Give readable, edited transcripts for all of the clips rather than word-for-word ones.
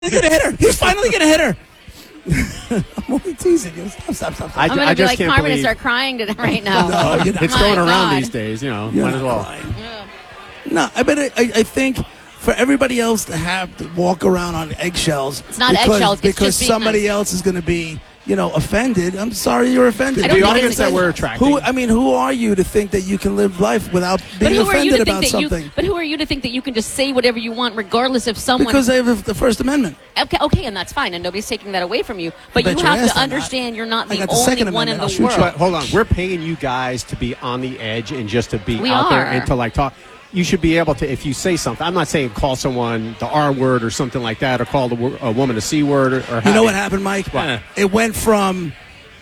He's gonna hit her. He's finally gonna hit her. I'm only teasing you. Stop. I'm going to be like can't Carmen and believe start crying right now. No, you're not. it's My going around God. these days. You're Might not as well. crying. No, I think for everybody else to have to walk around on eggshells, It's not eggshells, it's because just being somebody nice. else is going to be, offended. I'm sorry you're offended. I don't The think audience it's that we're eggshells. attracting. Who are you to think that you can live life without being offended about something? But who are you to think that you can just say whatever you want, regardless if someone? Because they have the First Amendment. Okay, and that's fine, and nobody's taking that away from you. But bet you your have ass to I'm understand not. you're not I the got the only Second one in Amendment. the I'll shoot world. But hold on, we're paying you guys to be on the edge and just to be We out there are. and to like talk. You should be able to, if you say something. I'm not saying call someone the R word or something like that, or call a woman a C word, or You know what happened, Mike? What? It went from.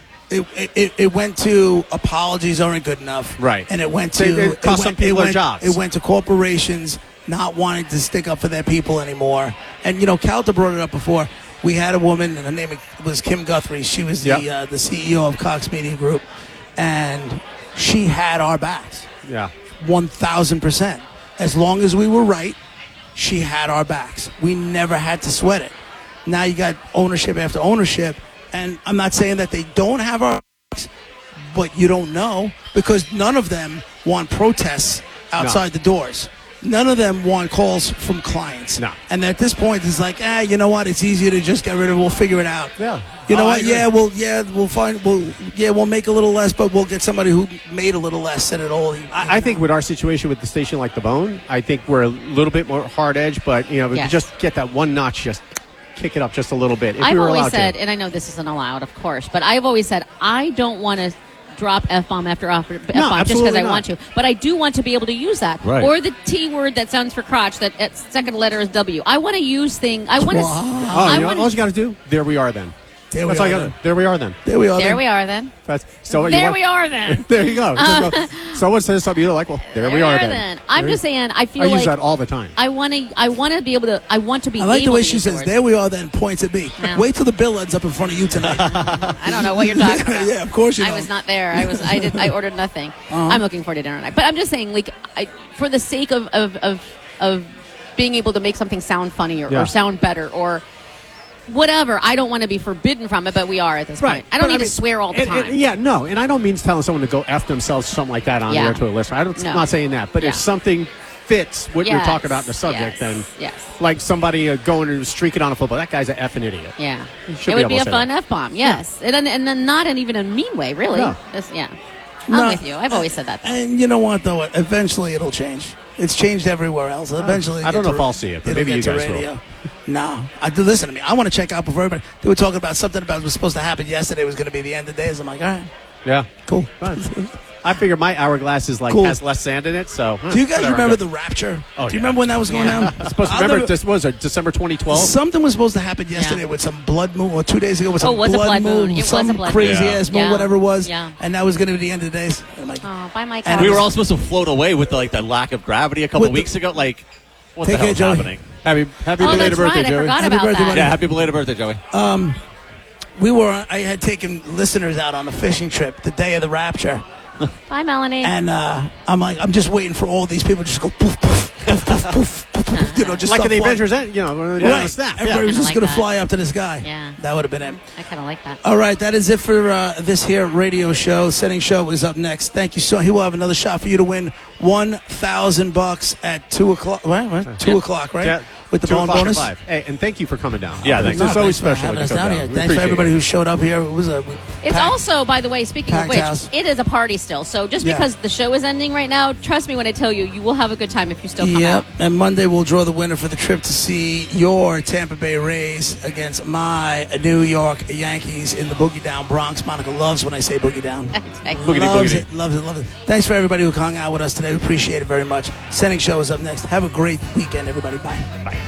It went to apologies aren't good enough, Right. And it went to It cost some people their jobs. It went to corporations not wanting to stick up for their people anymore. And Calta brought it up before. We had a woman, and her name was Kim Guthrie. She was the CEO of Cox Media Group, and she had our backs. Yeah. 1,000%. As long as we were right, she had our backs. We never had to sweat it. Now you got ownership after ownership, and I'm not saying that they don't have our backs, but you don't know because none of them want protests outside the doors. None of them want calls from clients. No. And at this point, it's like, you know what? It's easier to just get rid of it. We'll figure it out. Yeah. You know Oh, I what? agree. We'll make a little less, but we'll get somebody who made a little less at it all. I think with our situation with the station like The Bone, I think we're a little bit more hard edge, but we Yes. could just get that one notch, just kick it up just a little bit. If I've we were always allowed said, to. and I know this isn't allowed, of course, but I've always said I don't want to drop F-bomb after F-bomb just because absolutely I not. want to. But I do want to be able to use that. Right. Or the T word that sounds for crotch, that second letter is W. I want to use things. I want to. All you got to do, there we are then. There we That's all are you then. gotta- There we are then. There we are. There then. we are then. There We are then. There you go. Someone says something you don't like, well, there we are then. I'm just saying, I feel I like use that all the time. I want to be able to. I want to be. I like the able way to she use the says, word. there we are, then points at me. Yeah. Wait till the bill ends up in front of you tonight. I don't know what you're talking about. Yeah, of course you I don't. was not there. I ordered nothing. I'm looking forward to dinner tonight. But I'm just saying, like, for the sake of being able to make something sound funny or sound better or whatever, I don't want to be forbidden from it, but we are at this point. I don't need to swear all the time. And I don't mean telling someone to go F themselves or something like that on the air to a listener. I'm not saying that. But if something fits what you're talking about in the subject, then like somebody going and streaking on a football, that guy's an effing idiot. Yeah. Should It be would be able a to say fun that. F-bomb, yes. And then not in even a mean way, really. No. I'm with you. I've always said that. And you know what, though? Eventually it'll change. It's changed everywhere else. Eventually, I don't know if I'll see it, but maybe you guys will. No. Listen to me. I want to check out before everybody. They were talking about something about was supposed to happen yesterday was going to be the end of days. I'm like, all right, Yeah. cool. I figure my hourglass is Cool. has less sand in it, so. Do you guys whatever. remember the Rapture? Oh, Do you yeah. remember when that was going down? Supposed to remember, this was December 2012? Something was supposed to happen yesterday with some blood moon, or 2 days ago with some was a blood moon. It was some a blood crazy moon. ass moon, Yeah. whatever it was, Yeah. and that was going to be the end of the days. And I'm like, Oh, bye, Mike. And We it were was- all supposed to float away with the lack of gravity a couple With the- weeks ago. Like, what Take the hell is care, Joey. happening? Happy Oh, belated that's birthday, right. I Joey. forgot Happy about birthday, that. buddy. Yeah, happy belated birthday, Joey. I had taken listeners out on a fishing trip the day of the Rapture. Bye, Melanie. And I'm like, I'm just waiting for all these people to just go poof, poof, poof, poof, poof, poof, just Like start in the flying. Avengers, when they're on the Right. snap. Everybody was Kinda just like going to that. fly up to the sky. Yeah. That would have been it. I kind of like that. All right, that is it for this here radio show. Setting Show is up next. Thank you so. He will have another shot for you to win $1,000 at 2:00. Right? 2:00, right? Yeah. With the 2 bone o'clock at bonus. 5. Hey, and thank you for coming down. Yeah, thanks. It's always Thanks for special. having when us you come down here. We Thanks for appreciate everybody it. who showed up here. It was a. It's also, by the way, speaking of Packed which, house. it is a party still. So just Yeah. because the show is ending right now, trust me when I tell you, you will have a good time if you still come Yep. out. And Monday we'll draw the winner for the trip to see your Tampa Bay Rays against my New York Yankees in the Boogie Down Bronx. Monica loves when I say Boogie Down. Boogity, Loves boogity. it, loves it, loves it. Thanks for everybody who hung out with us today. We appreciate it very much. Setting Show is up next. Have a great weekend, everybody. Bye. Bye.